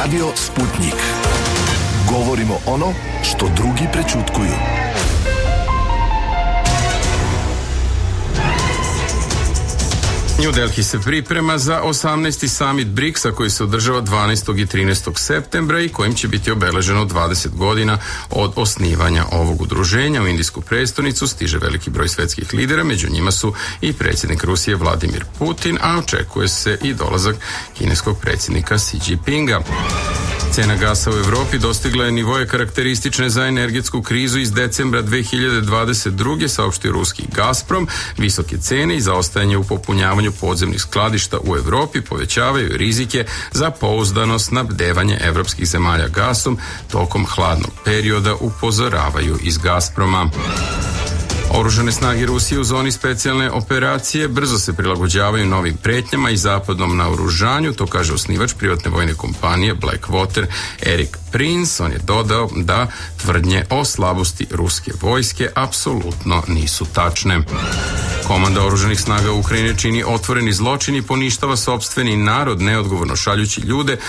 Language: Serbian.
Radio Sputnik. Govorimo ono što drugi prećutkuju. New Delhi se priprema za 18. summit BRICS-a koji se održava 12. i 13. septembra i kojim će biti obeleženo 20 godina od osnivanja ovog udruženja. U indijsku prestonicu stiže veliki broj svetskih lidera, među njima su i predsjednik Rusije Vladimir Putin, a očekuje se i dolazak kineskog predsjednika Xi Jinpinga. Cena gasa u Evropi dostigla je nivoje karakteristične za energetsku krizu iz decembra 2022. saopštio ruski Gazprom. Visoke cene i zaostajanje u popunjavanju podzemnih skladišta u Evropi povećavaju rizike za pouzdano snabdevanje evropskih zemalja gasom tokom hladnog perioda, upozoravaju iz Gazproma. Oružane snage Rusije u zoni specijalne operacije brzo se prilagođavaju novim pretnjama i zapadnom naoružanju, to kaže osnivač privatne vojne kompanije Blackwater Erik Prince. On je dodao da tvrdnje o slabosti ruske vojske apsolutno nisu tačne. Komanda oružanih snaga Ukrajine čini otvoreni zločin i poništava sopstveni narod, neodgovorno šaljući ljude